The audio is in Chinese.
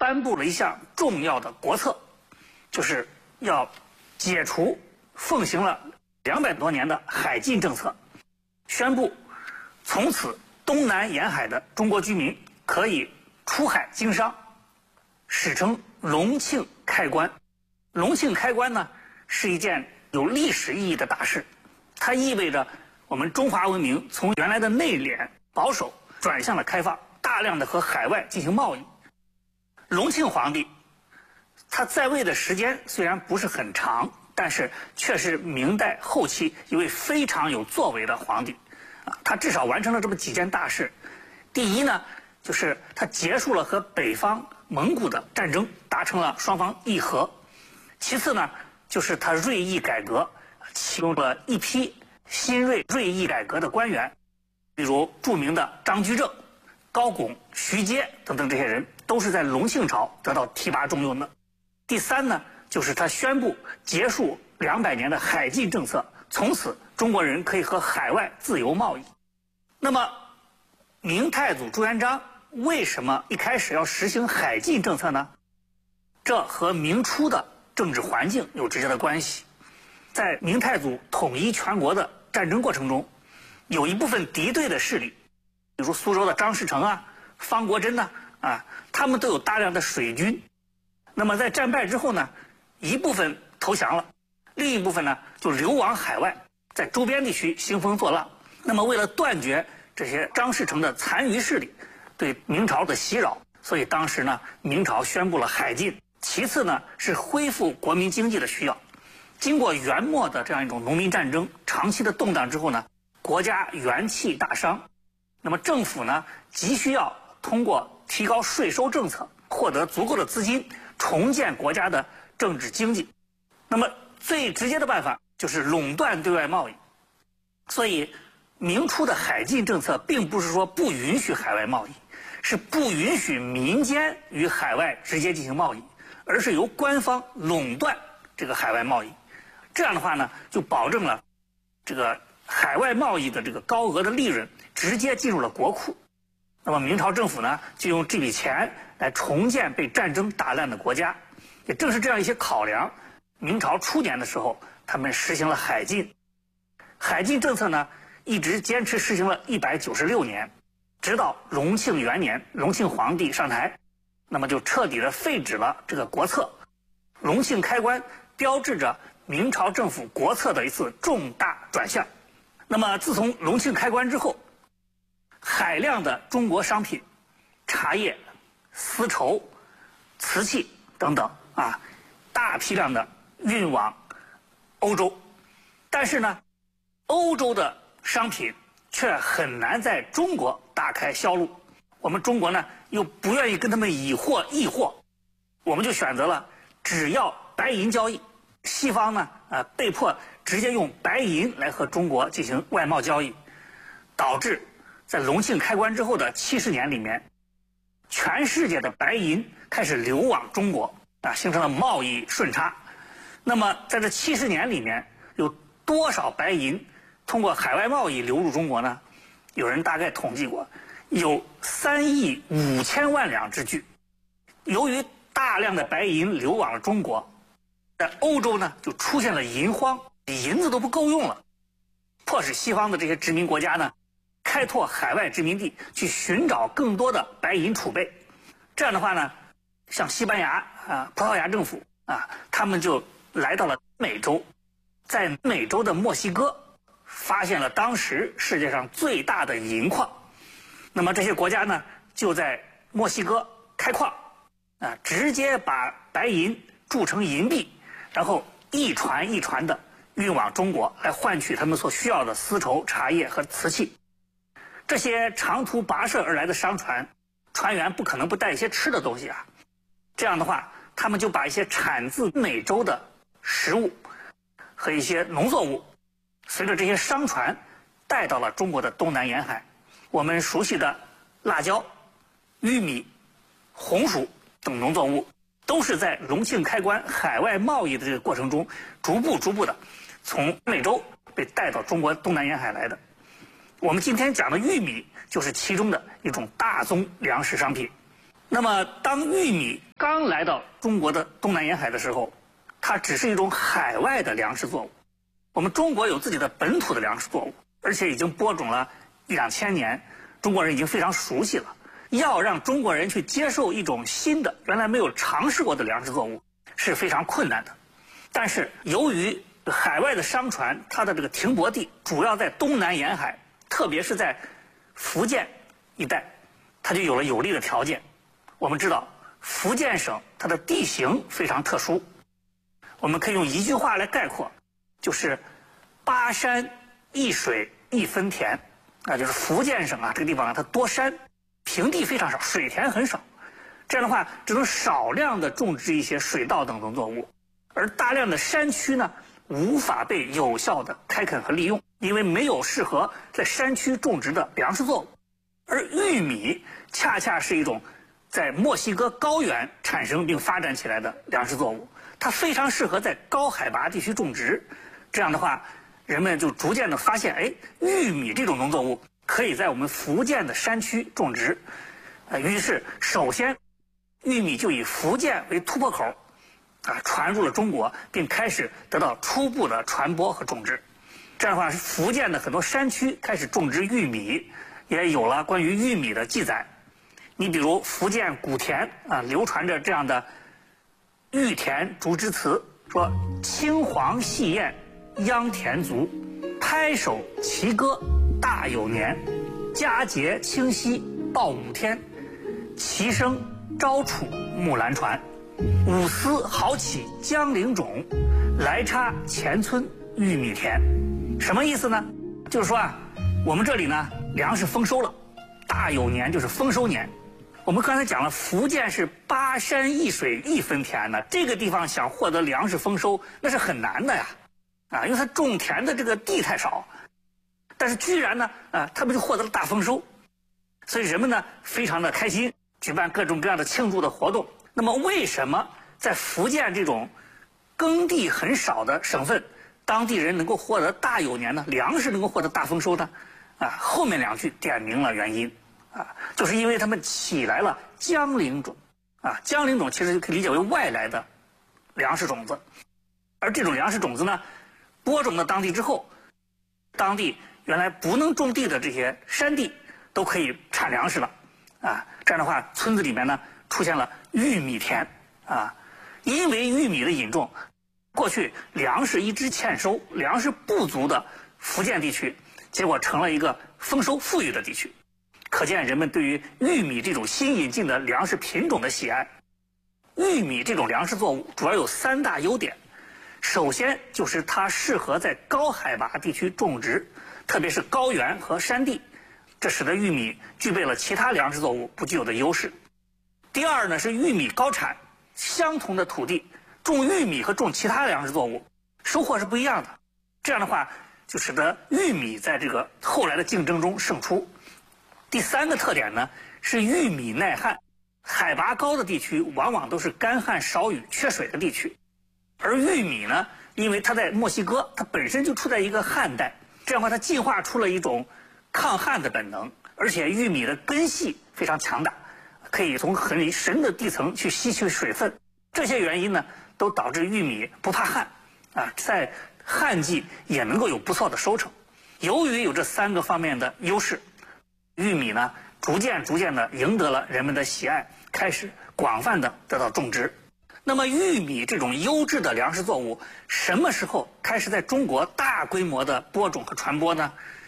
颁布了一项重要的国策，就是要解除奉行了200多年的海禁政策，宣布从此东南沿海的中国居民可以出海经商，史称隆庆开关。隆庆开关呢，是一件有历史意义的大事，它意味着我们中华文明从原来的内敛保守转向了开放，大量的和海外进行贸易。隆庆皇帝他在位的时间虽然不是很长，但是却是明代后期一位非常有作为的皇帝他至少完成了这么几件大事。第一呢，就是他结束了和北方蒙古的战争，达成了双方议和。其次呢，就是他锐意改革，启用了一批新锐意改革的官员，比如著名的张居正、高拱、徐阶等等，这些人都是在隆庆朝得到提拔重用的。第三呢，就是他宣布结束200年的海禁政策，从此中国人可以和海外自由贸易。那么明太祖朱元璋为什么一开始要实行海禁政策呢？这和明初的政治环境有直接的关系。在明太祖统一全国的战争过程中，有一部分敌对的势力，比如苏州的张士诚方国珍他们都有大量的水军。那么在战败之后呢，一部分投降了，另一部分呢就流亡海外，在周边地区兴风作浪。那么为了断绝这些张士诚的残余势力对明朝的袭扰，所以当时呢，明朝宣布了海禁。其次呢，是恢复国民经济的需要。经过元末的这样一种农民战争长期的动荡之后呢，国家元气大伤，那么政府呢急需要通过提高税收政策获得足够的资金，重建国家的政治经济。那么最直接的办法就是垄断对外贸易。所以明初的海禁政策并不是说不允许海外贸易，是不允许民间与海外直接进行贸易，而是由官方垄断这个海外贸易。这样的话呢，就保证了这个海外贸易的这个高额的利润直接进入了国库。那么明朝政府呢，就用这笔钱来重建被战争打烂的国家。也正是这样一些考量，明朝初年的时候，他们实行了海禁。海禁政策呢，一直坚持实行了196年，直到隆庆元年，隆庆皇帝上台，那么就彻底的废止了这个国策。隆庆开关标志着明朝政府国策的一次重大转向。那么自从隆庆开关之后，海量的中国商品，茶叶、丝绸、瓷器等等大批量的运往欧洲。但是呢，欧洲的商品却很难在中国打开销路。我们中国呢又不愿意跟他们以货易货，我们就选择了只要白银交易。西方呢被迫直接用白银来和中国进行外贸交易，导致在隆庆开关之后的70年里面，全世界的白银开始流往中国形成了贸易顺差。那么在这70年里面，有多少白银通过海外贸易流入中国呢？有人大概统计过，有3亿5千万两之巨。由于大量的白银流往了中国，在欧洲呢就出现了银荒，银子都不够用了，迫使西方的这些殖民国家呢开拓海外殖民地，去寻找更多的白银储备。这样的话呢，像西班牙葡萄牙政府他们就来到了美洲，在美洲的墨西哥发现了当时世界上最大的银矿。那么这些国家呢就在墨西哥开矿直接把白银铸成银币，然后一船一船的运往中国，来换取他们所需要的丝绸、茶叶和瓷器。这些长途跋涉而来的商船，船员不可能不带一些吃的东西这样的话，他们就把一些产自美洲的食物和一些农作物，随着这些商船带到了中国的东南沿海。我们熟悉的辣椒、玉米、红薯等农作物，都是在隆庆开关海外贸易的这个过程中，逐步的从美洲被带到中国东南沿海来的。我们今天讲的玉米就是其中的一种大宗粮食商品。那么当玉米刚来到中国的东南沿海的时候，它只是一种海外的粮食作物。我们中国有自己的本土的粮食作物，而且已经播种了1、2千年，中国人已经非常熟悉了。要让中国人去接受一种新的、原来没有尝试过的粮食作物，是非常困难的。但是由于海外的商船，它的这个停泊地主要在东南沿海，特别是在福建一带，它就有了有利的条件。我们知道福建省它的地形非常特殊，我们可以用一句话来概括，就是8山1水1分田，就是福建省啊这个地方啊，它多山，平地非常少，水田很少。这样的话，只能少量的种植一些水稻等农作物，而大量的山区呢，无法被有效的开垦和利用，因为没有适合在山区种植的粮食作物。而玉米恰恰是一种在墨西哥高原产生并发展起来的粮食作物，它非常适合在高海拔地区种植。这样的话，人们就逐渐的发现，玉米这种农作物可以在我们福建的山区种植。于是首先玉米就以福建为突破口，传入了中国，并开始得到初步的传播和种植。这样的话，福建的很多山区开始种植玉米，也有了关于玉米的记载。你比如福建古田流传着这样的玉田竹枝词，说青黄细燕秧田足，拍手齐歌大有年，佳节清溪报5天，齐声朝楚木兰传，五丝好起江陵种，来插前村玉米田。什么意思呢？就是说我们这里呢粮食丰收了，大有年就是丰收年。我们刚才讲了，福建是8山1水1分田呢，这个地方想获得粮食丰收那是很难的呀，因为它种田的这个地太少，但是居然呢，他们就获得了大丰收，所以人们呢非常的开心，举办各种各样的庆祝的活动。那么为什么在福建这种耕地很少的省份，当地人能够获得大有年呢？粮食能够获得大丰收呢？后面2句点明了原因，就是因为他们起来了江陵种，江陵种其实就可以理解为外来的粮食种子，而这种粮食种子呢，播种到当地之后，当地原来不能种地的这些山地都可以产粮食了，这样的话，村子里面呢出现了玉米田，因为玉米的引种，过去粮食一直欠收，粮食不足的福建地区，结果成了一个丰收富裕的地区。可见人们对于玉米这种新引进的粮食品种的喜爱。玉米这种粮食作物主要有3大优点，首先就是它适合在高海拔地区种植，特别是高原和山地，这使得玉米具备了其他粮食作物不具有的优势。第二呢，是玉米高产，相同的土地种玉米和种其他粮食作物收获是不一样的，这样的话就使得玉米在这个后来的竞争中胜出。第3个特点呢，是玉米耐旱，海拔高的地区往往都是干旱少雨缺水的地区，而玉米呢，因为它在墨西哥，它本身就处在一个旱带，这样的话它进化出了一种抗旱的本能，而且玉米的根系非常强大，可以从很深的地层去吸取水分，这些原因呢都导致玉米不怕旱，在旱季也能够有不错的收成。由于有这3个方面的优势，玉米呢逐渐的赢得了人们的喜爱，开始广泛的得到种植。那么玉米这种优质的粮食作物什么时候开始在中国大规模的播种和传播呢？